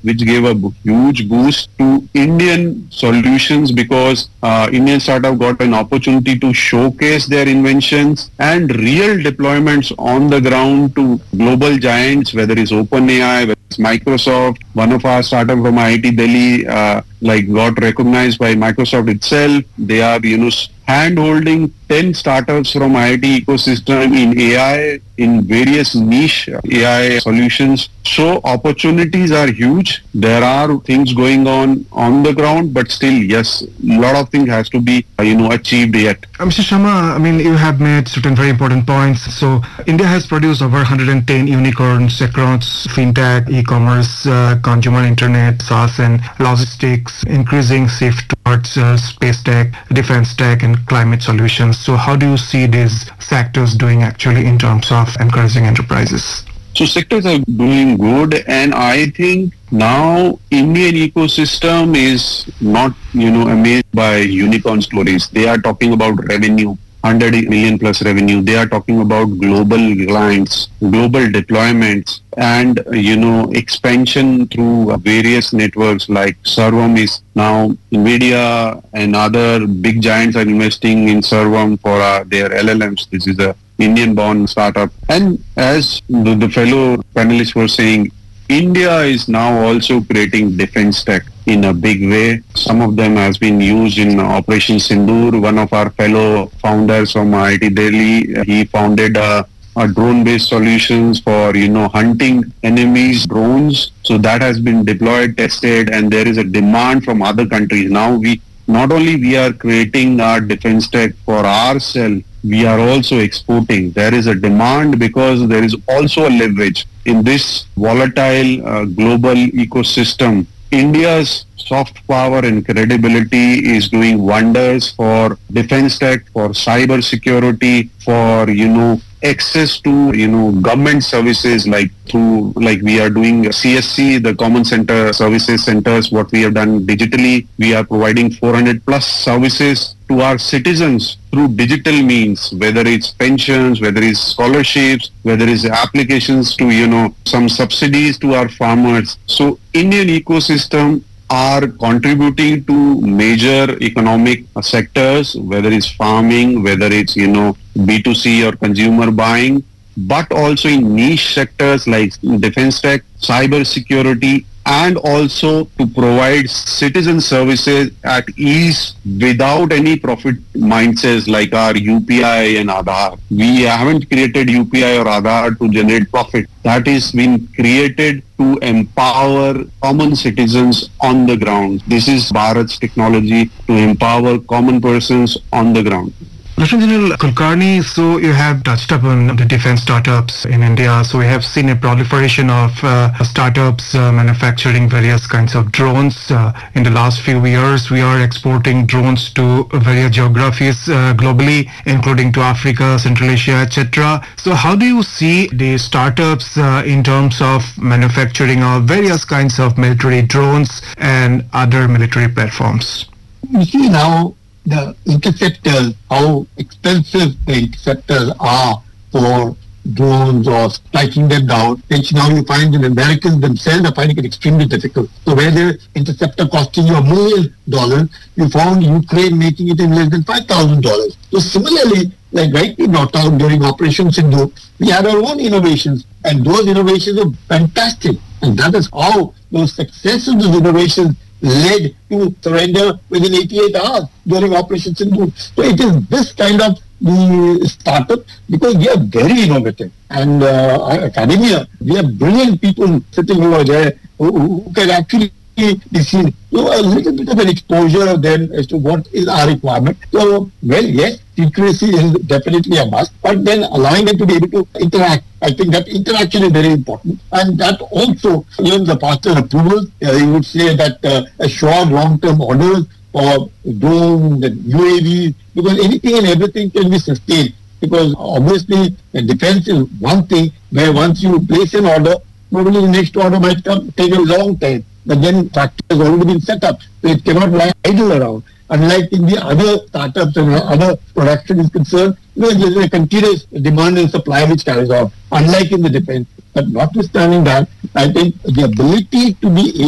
which gave a huge boost to Indian solutions because Indian startup got an opportunity to showcase their inventions and real deployments on the ground to global giants, whether it's OpenAI, whether it's Microsoft. One of our startup from IIT Delhi, got recognized by Microsoft itself. They are, hand-holding 10 startups from IIT ecosystem in AI, in various niche AI solutions. So opportunities are huge. There are things going on the ground, but still, yes, a lot of things has to be, achieved yet. Mr. Sharma, you have made certain very important points. So India has produced over 110 unicorns across fintech, e-commerce, consumer internet, SaaS and logistics, increasing shift towards space tech, defense tech and climate solutions. So how do you see these sectors doing actually in terms of encouraging enterprises? So sectors are doing good, and I think now Indian ecosystem is not, amazed by unicorn stories. They are talking about revenue, 100 million plus revenue. They are talking about global clients, global deployments, and, expansion through various networks like Sarvam is now NVIDIA and other big giants are investing in Sarvam for their LLMs. This is a Indian-born startup. And as the fellow panelists were saying, India is now also creating defense tech in a big way. Some of them has been used in Operation Sindoor. One of our fellow founders from IIT Delhi, he founded a drone-based solutions for, hunting enemies' drones. So that has been deployed, tested, and there is a demand from other countries. Now not only we are creating our defense tech for ourselves, we are also exporting. There is a demand because there is also a leverage. In this volatile global ecosystem, India's soft power and credibility is doing wonders for defense tech, for cyber security, for, access to, government services like we are doing CSC, the Common Center Services Centers, what we have done digitally. We are providing 400 plus services to our citizens through digital means, whether it's pensions, whether it's scholarships, whether it's applications to, some subsidies to our farmers. So Indian ecosystem are contributing to major economic sectors, whether it's farming, whether it's, B2C or consumer buying, but also in niche sectors like defense tech, cyber security, and also to provide citizen services at ease without any profit mindsets like our UPI and Aadhaar. We haven't created UPI or Aadhaar to generate profit. That is been created to empower common citizens on the ground. This is Bharat's technology to empower common persons on the ground. Lieutenant General Kulkarni, so you have touched upon the defense startups in India. So we have seen a proliferation of startups manufacturing various kinds of drones. In the last few years, we are exporting drones to various geographies globally, including to Africa, Central Asia, etc. So how do you see the startups in terms of manufacturing of various kinds of military drones and other military platforms? You see now, the interceptors, how expensive the interceptors are for drones or striking them down, which now you find the Americans themselves are finding it extremely difficult. So where the interceptor costing you $1 million, you found Ukraine making it in less than $5,000. So similarly, like rightly brought out during Operation Sindoor, we had our own innovations, and those innovations are fantastic. And that is how those success of those innovations led to surrender within 88 hours during Operation Sindoor. So it is this kind of the startup, because we are very innovative. And academia, we have brilliant people sitting over there who can actually be seen. So a little bit of an exposure then as to what is our requirement. So, well, yes, secrecy is definitely a must, but then allowing them to be able to interact. I think that interaction is very important. And that also, even the faster approvals, you would say that assured long-term orders for drones and UAVs, because anything and everything can be sustained. Because obviously, the defense is one thing where once you place an order, probably the next order might take a long time. But then factory has already been set up, so it cannot lie idle around. Unlike in the other startups and other production is concerned, there is a continuous demand and supply which carries on, unlike in the defense. But notwithstanding that, I think the ability to be